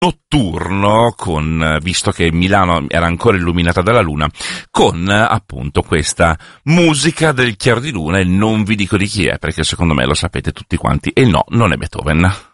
notturno, visto che Milano era ancora illuminata dalla luna, con appunto questa musica del chiaro di luna, e non vi dico di chi è, perché secondo me lo sapete tutti quanti, e no, non è Beethoven.